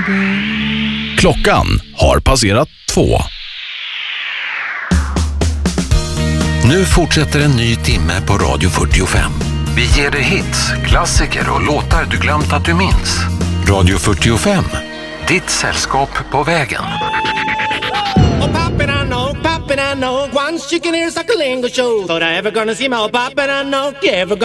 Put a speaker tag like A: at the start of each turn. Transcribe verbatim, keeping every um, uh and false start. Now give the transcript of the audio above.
A: Klockan har passerat två.
B: Nu fortsätter en ny timme på Radio fyrtiofem. Vi ger dig hits, klassiker och låtar du glömt att du minns. Radio fyrtiofem, ditt sällskap på vägen.
C: Oh, poppin', I know, poppin', I know. One chicken ears like a lingo show. Thought I ever gonna see my poppin', I know. You ever gonna